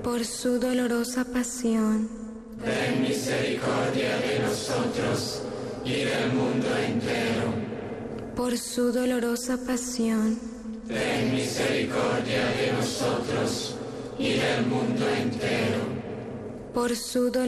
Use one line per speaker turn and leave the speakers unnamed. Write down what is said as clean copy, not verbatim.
por su dolorosa pasión,
ten misericordia de nosotros y del mundo entero.
por su dolorosa pasión,
Ten misericordia de nosotros y del mundo entero.
por su